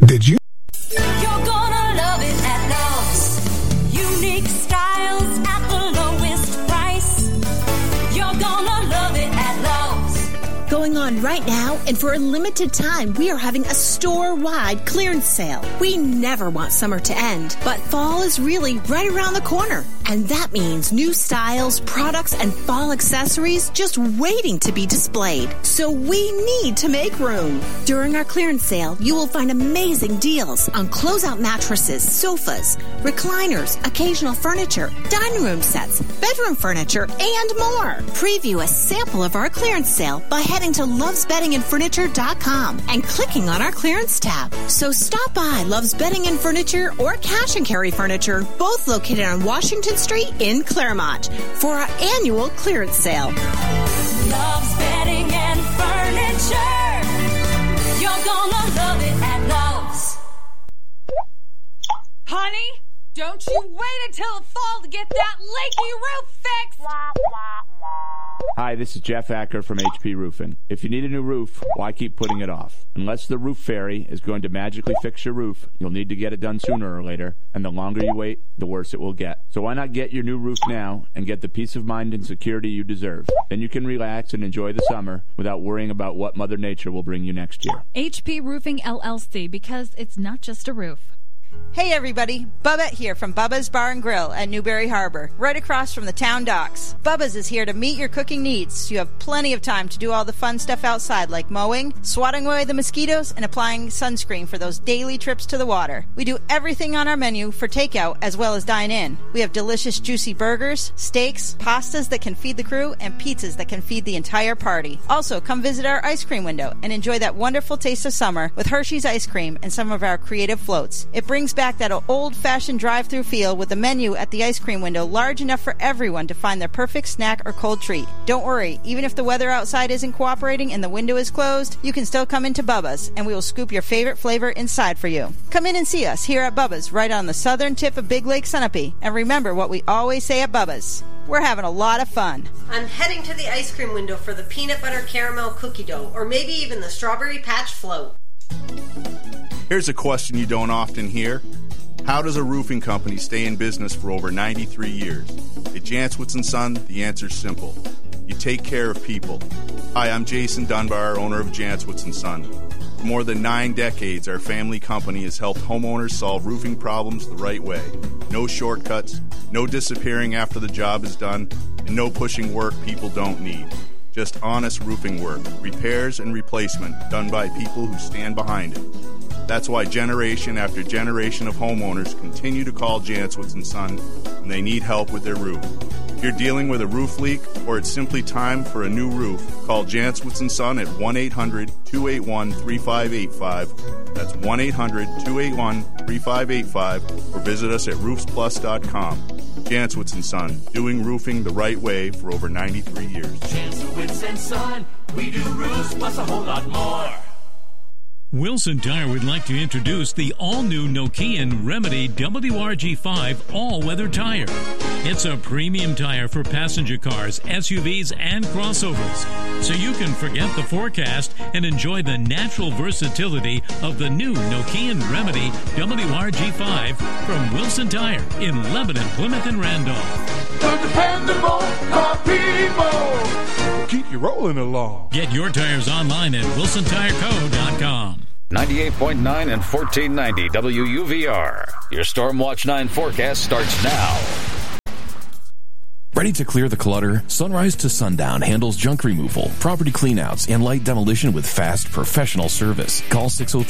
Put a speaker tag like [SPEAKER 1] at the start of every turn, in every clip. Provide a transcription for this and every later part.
[SPEAKER 1] Did you?
[SPEAKER 2] You're gonna love it at Love's. Unique styles at the lowest price. You're gonna love it at Love's.
[SPEAKER 3] Going on right now, and for a limited time, we are having a store-wide clearance sale. We never want summer to end, but fall is really right around the corner. And that means new styles, products, and fall accessories just waiting to be displayed. So we need to make room. During our clearance sale, you will find amazing deals on closeout mattresses, sofas, recliners, occasional furniture, dining room sets, bedroom furniture, and more. Preview a sample of our clearance sale by heading to lovesbeddingandfurniture.com and clicking on our clearance tab. So stop by Love's Bedding and Furniture or Cash and Carry Furniture, both located on Washington Street in Claremont, for our annual clearance sale.
[SPEAKER 2] Love's Bedding and Furniture. You're gonna love it at Love's.
[SPEAKER 4] Honey, don't you wait until the fall to get that leaky roof fixed.
[SPEAKER 5] Hi, this is Jeff Acker from HP Roofing. If you need a new roof, why keep putting it off? Unless the roof fairy is going to magically fix your roof, you'll need to get it done sooner or later, and the longer you wait, the worse it will get. So why not get your new roof now and get the peace of mind and security you deserve? Then you can relax and enjoy the summer without worrying about what Mother Nature will bring you next year.
[SPEAKER 4] HP Roofing LLC, because it's not just a roof.
[SPEAKER 6] Hey everybody, Bubba here from Bubba's Bar and Grill at Newberry Harbor, right across from the town docks. Bubba's is here to meet your cooking needs, so you have plenty of time to do all the fun stuff outside like mowing, swatting away the mosquitoes, and applying sunscreen for those daily trips to the water. We do everything on our menu for takeout as well as dine in. We have delicious juicy burgers, steaks, pastas that can feed the crew, and pizzas that can feed the entire party. Also, come visit our ice cream window and enjoy that wonderful taste of summer with Hershey's ice cream and some of our creative floats. It brings back that old-fashioned drive-through feel with the menu at the ice cream window large enough for everyone to find their perfect snack or cold treat. Don't worry, even if the weather outside isn't cooperating and the window is closed, you can still come into Bubba's and we will scoop your favorite flavor inside for you. Come in and see us here at Bubba's right on the southern tip of Big Lake Sunapee, and remember what we always say at Bubba's. We're having a lot of fun.
[SPEAKER 7] I'm heading to the ice cream window for the peanut butter caramel cookie dough, or maybe even the strawberry patch float.
[SPEAKER 8] Here's a question you don't often hear. How does a roofing company stay in business for over 93 years? At Jantzwitz & Son, the answer's simple. You take care of people. Hi, I'm Jason Dunbar, owner of Jantzwitz & Son. For more than 9 decades, our family company has helped homeowners solve roofing problems the right way. No shortcuts, no disappearing after the job is done, and no pushing work people don't need. Just honest roofing work, repairs and replacement done by people who stand behind it. That's why generation after generation of homeowners continue to call Jantzwitz & Son when they need help with their roof. If you're dealing with a roof leak or it's simply time for a new roof, call Jantzwitz & Son at 1-800-281-3585. That's 1-800-281-3585, or visit us at roofsplus.com. Jantzwitz & Son, doing roofing the right way for over 93 years.
[SPEAKER 9] Jantzwitz & Son, we do roofs plus a whole lot more.
[SPEAKER 10] Wilson Tire would like to introduce the all-new Nokian Remedy WRG5 all-weather tire. It's a premium tire for passenger cars, SUVs, and crossovers, so you can forget the forecast and enjoy the natural versatility of the new Nokian Remedy WRG5 from Wilson Tire in Lebanon, Plymouth, and Randolph.
[SPEAKER 9] The dependable car people.
[SPEAKER 1] Keep you rolling along.
[SPEAKER 10] Get your tires online at WilsonTireCo.com.
[SPEAKER 11] 98.9 and 1490 WUVR. Your Stormwatch 9 forecast starts now.
[SPEAKER 12] Ready to clear the clutter? Sunrise to Sundown handles junk removal, property cleanouts, and light demolition with fast, professional service. Call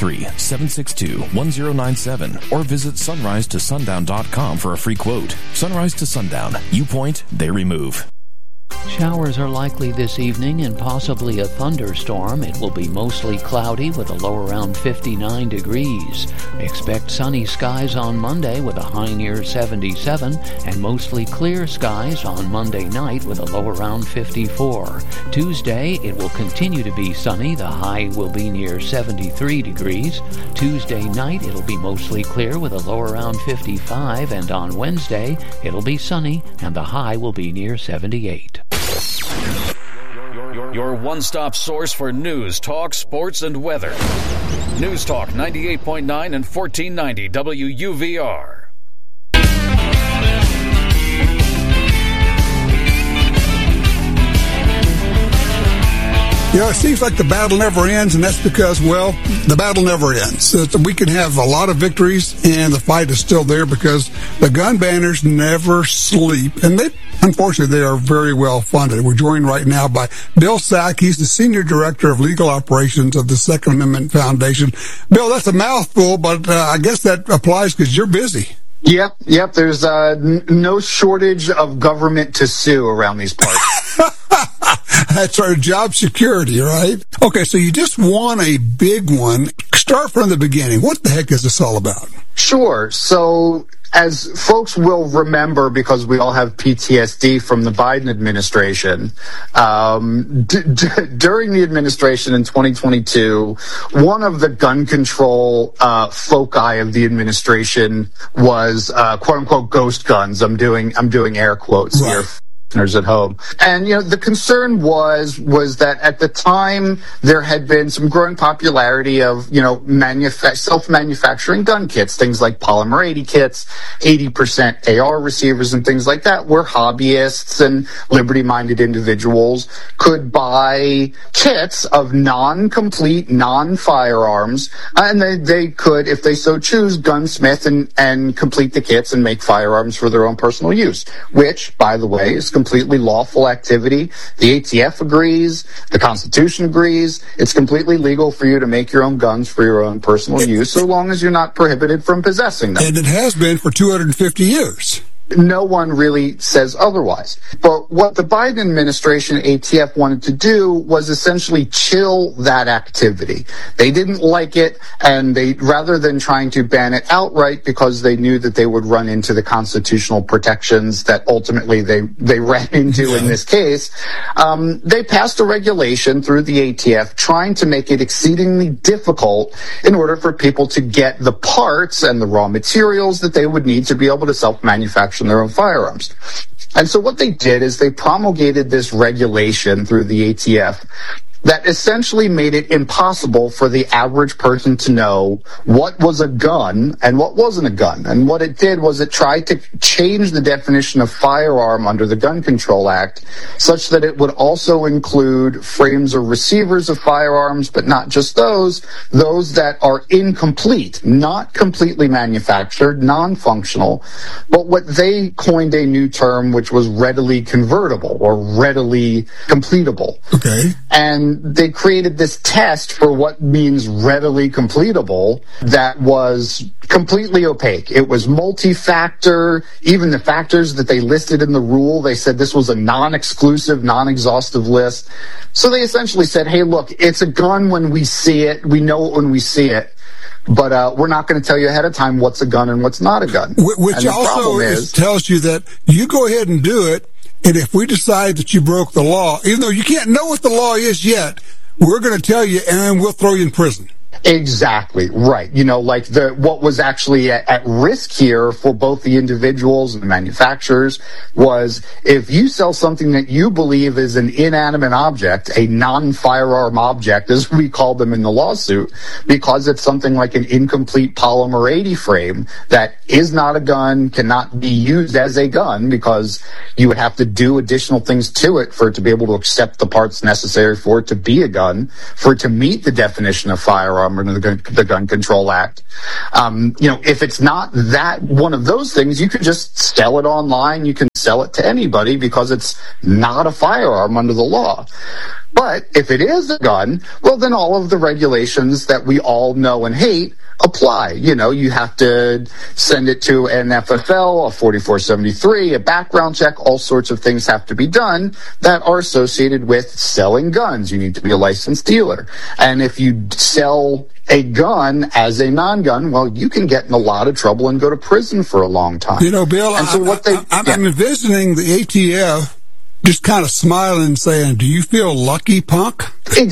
[SPEAKER 12] 603-762-1097 or visit sunrisetosundown.com for a free quote. Sunrise to Sundown. You point, they remove.
[SPEAKER 13] Showers are likely this evening and possibly a thunderstorm. It will be mostly cloudy with a low around 59 degrees. Expect sunny skies on Monday with a high near 77 and mostly clear skies on Monday night with a low around 54. Tuesday, it will continue to be sunny. The high will be near 73 degrees. Tuesday night, it'll be mostly clear with a low around 55, and on Wednesday, it'll be sunny and the high will be near 78.
[SPEAKER 11] Your one-stop source for news, talk, sports, and weather. News Talk 98.9 and 1490 WUVR.
[SPEAKER 14] You know, it seems like the battle never ends, and that's because, well, the battle never ends. We can have a lot of victories, and the fight is still there because the gun banners never sleep. And unfortunately, they are very well funded. We're joined right now by Bill Sack. He's the Senior Director of Legal Operations of the Second Amendment Foundation. Bill, that's a mouthful, but I guess that applies because you're busy.
[SPEAKER 15] Yep. There's no shortage of government to sue around these parts.
[SPEAKER 14] That's our job security, right? Okay, so you just won a big one. Start from the beginning. What the heck is this all about?
[SPEAKER 15] Sure. So, as folks will remember, because we all have PTSD from the Biden administration, during the administration in 2022, one of the gun control foci of the administration was quote unquote ghost guns. I'm doing air quotes here. At home. And, the concern was that at the time there had been some growing popularity of, self-manufacturing gun kits, things like Polymer 80 kits, 80% AR receivers and things like that, where hobbyists and liberty-minded individuals could buy kits of non-complete, non-firearms, and they could, if they so choose, gunsmith and complete the kits and make firearms for their own personal use, which, by the way, is completely lawful activity. The ATF agrees. The Constitution agrees. It's completely legal for you to make your own guns for your own personal use, so long as you're not prohibited from possessing them.
[SPEAKER 14] And it has been for 250 years.
[SPEAKER 15] No one really says otherwise. But what the Biden administration, ATF, wanted to do was essentially chill that activity. They didn't like it, and rather than trying to ban it outright because they knew that they would run into the constitutional protections that ultimately they ran into in this case, they passed a regulation through the ATF trying to make it exceedingly difficult in order for people to get the parts and the raw materials that they would need to be able to self-manufacture their own firearms. And so what they did is they promulgated this regulation through the ATF that essentially made it impossible for the average person to know what was a gun and what wasn't a gun. And what it did was it tried to change the definition of firearm under the Gun Control Act such that it would also include frames or receivers of firearms, but not just those that are incomplete, not completely manufactured, non-functional, but what they coined a new term which was readily convertible or readily completable.
[SPEAKER 14] Okay.
[SPEAKER 15] And they created this test for what means readily completable that was completely opaque. It was multi-factor. Even the factors that they listed in the rule, they said this was a non-exclusive, non-exhaustive list. So they essentially said, hey, look, it's a gun when we see it. We know it when we see it. But we're not going to tell you ahead of time what's a gun and what's not a gun.
[SPEAKER 14] Which also tells you that you go ahead and do it. And if we decide that you broke the law, even though you can't know what the law is yet, we're going to tell you and then we'll throw you in prison.
[SPEAKER 15] Exactly, right. Like what was actually at risk here for both the individuals and the manufacturers was if you sell something that you believe is an inanimate object, a non-firearm object, as we call them in the lawsuit, because it's something like an incomplete Polymer 80 frame that is not a gun, cannot be used as a gun because you would have to do additional things to it for it to be able to accept the parts necessary for it to be a gun, for it to meet the definition of firearm under the Gun Control Act. If it's not that one of those things, you can just sell it online. You can sell it to anybody because it's not a firearm under the law. But if it is a gun, well, then all of the regulations that we all know and hate apply. You have to send it to an FFL, a 4473, a background check, all sorts of things have to be done that are associated with selling guns. You need to be a licensed dealer. And if you sell a gun as a non-gun, well, you can get in a lot of trouble and go to prison for a long time.
[SPEAKER 14] Bill,
[SPEAKER 15] and so
[SPEAKER 14] I'm envisioning the ATF just kind of smiling and saying, do you feel lucky, punk?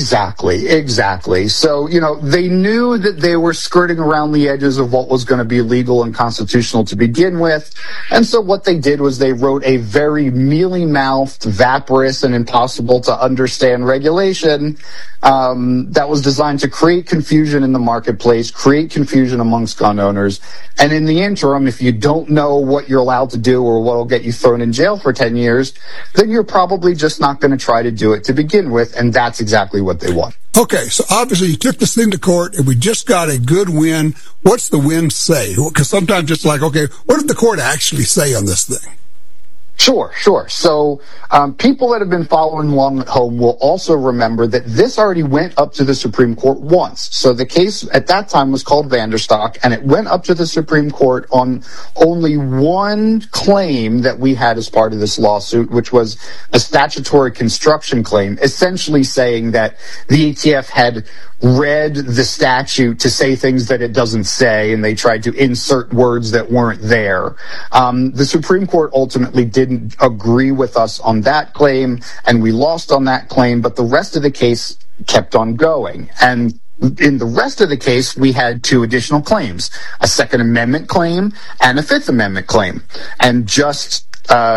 [SPEAKER 15] Exactly. So, they knew that they were skirting around the edges of what was going to be legal and constitutional to begin with. And so what they did was they wrote a very mealy-mouthed, vaporous, and impossible to understand regulation that was designed to create confusion in the marketplace, create confusion amongst gun owners. And in the interim, if you don't know what you're allowed to do or what will get you thrown in jail for 10 years, then you're probably just not going to try to do it to begin with. And that's exactly what they want.
[SPEAKER 14] Okay, so obviously you took this thing to court and we just got a good win. What's the win say? Because sometimes it's like, okay, what did the court actually say on this thing?
[SPEAKER 15] Sure. So people that have been following along at home will also remember that this already went up to the Supreme Court once. So the case at that time was called Vanderstock, and it went up to the Supreme Court on only one claim that we had as part of this lawsuit, which was a statutory construction claim, essentially saying that the ATF had read the statute to say things that it doesn't say, and they tried to insert words that weren't there. The Supreme Court ultimately didn't agree with us on that claim, and we lost on that claim, but the rest of the case kept on going. And in the rest of the case, we had two additional claims, a Second Amendment claim and a Fifth Amendment claim. And just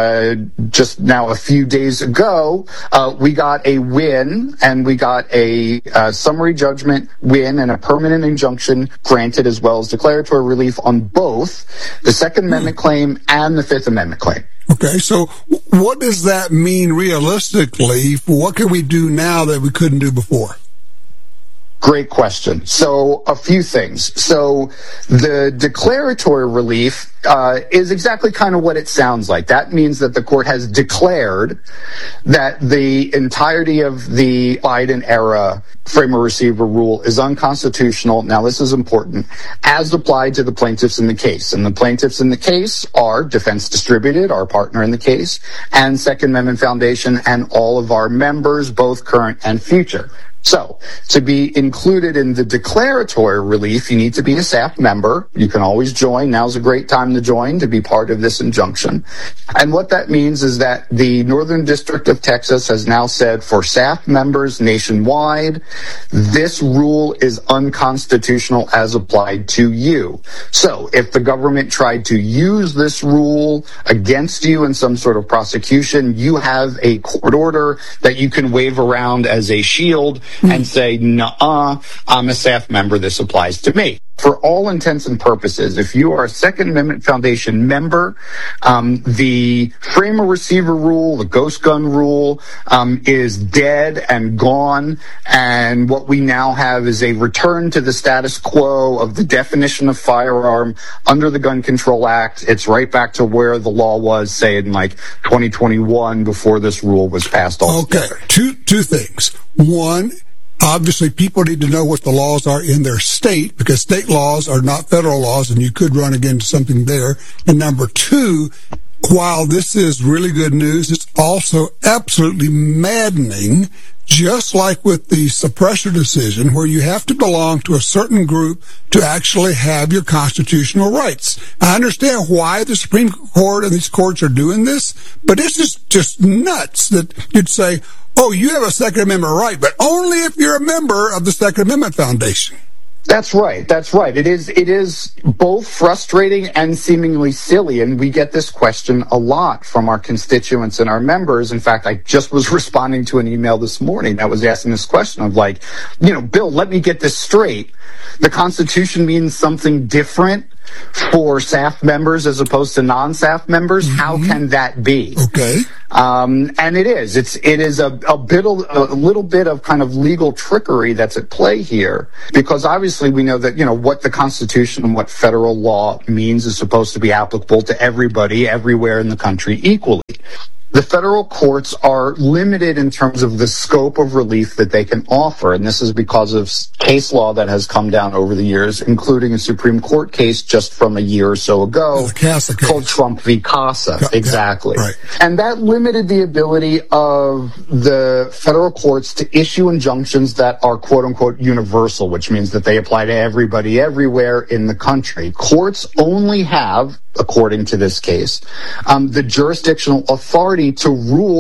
[SPEAKER 15] now a few days ago, we got a win, and we got a summary judgment win and a permanent injunction granted, as well as declaratory relief on both the Second Amendment claim and the Fifth Amendment claim.
[SPEAKER 14] Okay, so what does that mean realistically? What can we do now that we couldn't do before?
[SPEAKER 15] Great question. So a few things. So the declaratory relief is exactly kind of what it sounds like. That means that the court has declared that the entirety of the Biden era framer-receiver rule is unconstitutional. Now, this is important, as applied to the plaintiffs in the case. And the plaintiffs in the case are Defense Distributed, our partner in the case, and Second Amendment Foundation, and all of our members, both current and future. So, to be included in the declaratory relief, you need to be a SAF member. You can always join. Now's a great time to join to be part of this injunction. And what that means is that the Northern District of Texas has now said for SAF members nationwide, this rule is unconstitutional as applied to you. So, if the government tried to use this rule against you in some sort of prosecution, you have a court order that you can wave around as a shield and say, nuh-uh, I'm a SAF member, this applies to me. For all intents and purposes, if you are a Second Amendment Foundation member, the framer-receiver rule, the ghost gun rule, is dead and gone, and what we now have is a return to the status quo of the definition of firearm under the Gun Control Act. It's right back to where the law was, say, in like 2021 before this rule was passed altogether.
[SPEAKER 14] Okay, two things. One, obviously, people need to know what the laws are in their state, because state laws are not federal laws, and you could run against something there. And number two, while this is really good news, it's also absolutely maddening, just like with the suppressor decision, where you have to belong to a certain group to actually have your constitutional rights. I understand why the Supreme Court and these courts are doing this, but this is just nuts that you'd say, oh, you have a Second Amendment right, but only if you're a member of the Second Amendment Foundation.
[SPEAKER 15] That's right. It is both frustrating and seemingly silly, and we get this question a lot from our constituents and our members. In fact, I just was responding to an email this morning that was asking this question of like, Bill, let me get this straight. The Constitution means something different for SAF members as opposed to non-SAF members. Mm-hmm. How can that be?
[SPEAKER 14] Okay.
[SPEAKER 15] And it is. It is a little bit of kind of legal trickery that's at play here, because obviously we know that, what the Constitution and what federal law means is supposed to be applicable to everybody, everywhere in the country equally. The federal courts are limited in terms of the scope of relief that they can offer, and this is because of case law that has come down over the years, including a Supreme Court case just from a year or so ago called Trump v. Casa. Exactly. Right. And that limited the ability of the federal courts to issue injunctions that are quote-unquote universal, which means that they apply to everybody everywhere in the country. Courts only have according to this case, the jurisdictional authority to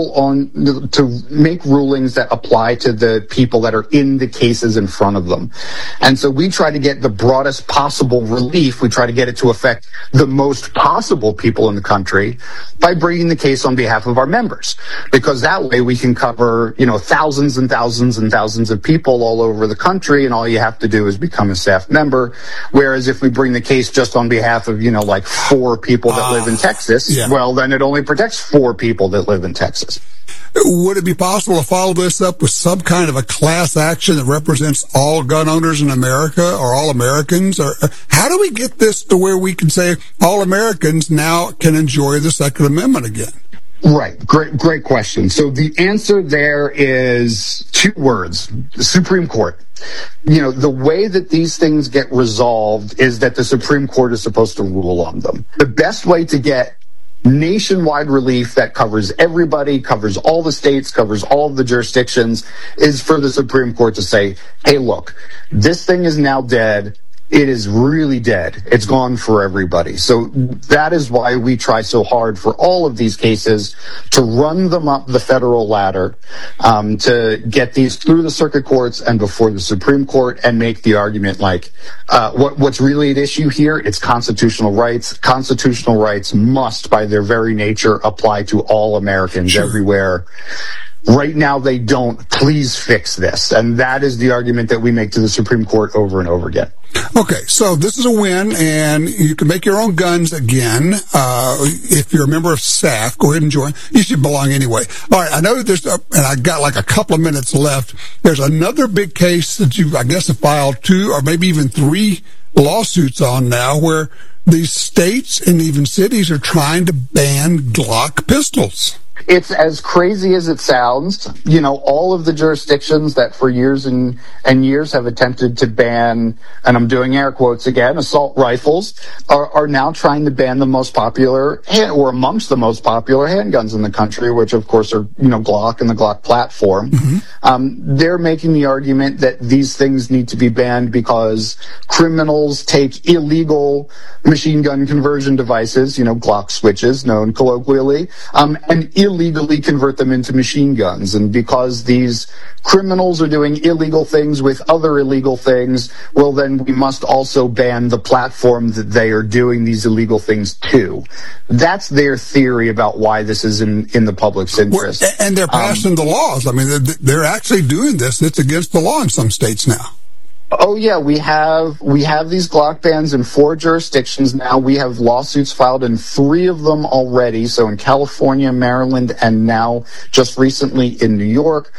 [SPEAKER 15] make rulings that apply to the people that are in the cases in front of them. And so we try to get the broadest possible relief. We try to get it to affect the most possible people in the country by bringing the case on behalf of our members, because that way we can cover, thousands and thousands and thousands of people all over the country, and all you have to do is become a staff member. Whereas if we bring the case just on behalf of, like 4 people that live in Texas, well, then it only protects 4 people that live in Texas.
[SPEAKER 14] Would it be possible to follow this up with some kind of a class action that represents all gun owners in America or all Americans? Or how do we get this to where we can say all Americans now can enjoy the Second Amendment again?
[SPEAKER 15] Right. Great question. So the answer there is 2 words: the Supreme Court. The way that these things get resolved is that the Supreme Court is supposed to rule on them. The best way to get nationwide relief that covers everybody, covers all the states, covers all of the jurisdictions, is for the Supreme Court to say, hey, look, this thing is now dead. It is really dead. It's gone for everybody. So that is why we try so hard for all of these cases to run them up the federal ladder, to get these through the circuit courts and before the Supreme Court, and make the argument like, what's really at issue here? It's constitutional rights. Constitutional rights must, by their very nature, apply to all Americans everywhere. Right now they don't. Please fix this. And that is the argument that we make to the Supreme Court over and over again.
[SPEAKER 14] Okay, so this is a win, and you can make your own guns again. If you're a member of SAF, go ahead and join. You should belong anyway. All right, I know there's, and I got like a couple of minutes left. There's another big case that you, I guess, have filed 2 or maybe even 3 lawsuits on now, where these states and even cities are trying to ban Glock pistols.
[SPEAKER 15] It's as crazy as it sounds. All of the jurisdictions that for years and years have attempted to ban, and I'm doing air quotes again, assault rifles, are now trying to ban the most popular, or amongst the most popular handguns in the country, which of course are, Glock and the Glock platform. Mm-hmm. They're making the argument that these things need to be banned because criminals take illegal machine gun conversion devices, Glock switches, known colloquially, and illegally convert them into machine guns. And because these criminals are doing illegal things with other illegal things, well, then we must also ban the platform that they are doing these illegal things to. That's their theory about why this is in the public's interest.
[SPEAKER 14] And they're passing the laws. I mean, they're actually doing this. It's against the law in some states now.
[SPEAKER 15] Oh yeah, we have these Glock bans in 4 jurisdictions now. We have lawsuits filed in 3 of them already. So in California, Maryland, and now just recently in New York.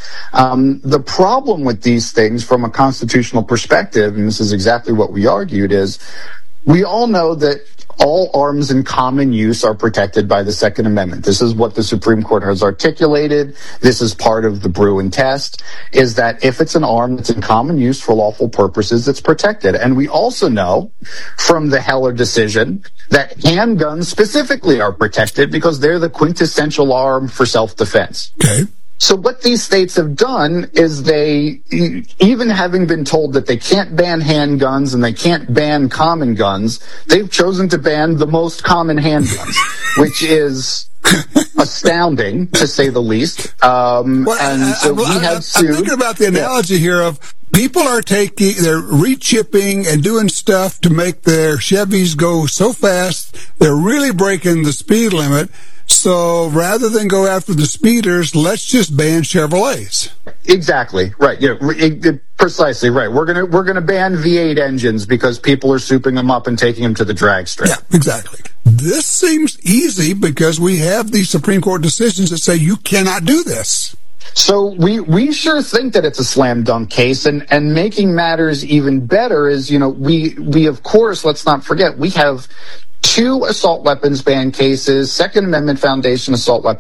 [SPEAKER 15] The problem with these things from a constitutional perspective, and this is exactly what we argued, is we all know that all arms in common use are protected by the Second Amendment. This is what the Supreme Court has articulated. This is part of the Bruin test, is that if it's an arm that's in common use for lawful purposes, it's protected. And we also know from the Heller decision that handguns specifically are protected because they're the quintessential arm for self-defense.
[SPEAKER 14] Okay.
[SPEAKER 15] So what these states have done is they, even having been told that they can't ban handguns and they can't ban common guns, they've chosen to ban the most common handguns, which is astounding, to say the least. I'm
[SPEAKER 14] thinking about the analogy here of people are they're re-chipping and doing stuff to make their Chevys go so fast, they're really breaking the speed limit. So rather than go after the speeders, let's just ban Chevrolets.
[SPEAKER 15] Exactly right. Precisely right. We're gonna ban V8 engines because people are souping them up and taking them to the drag strip.
[SPEAKER 14] Yeah, exactly. This seems easy because we have these Supreme Court decisions that say you cannot do this.
[SPEAKER 15] So we sure think that it's a slam dunk case, and making matters even better is, we of course, let's not forget, we have 2 assault weapons ban cases, Second Amendment Foundation assault weapons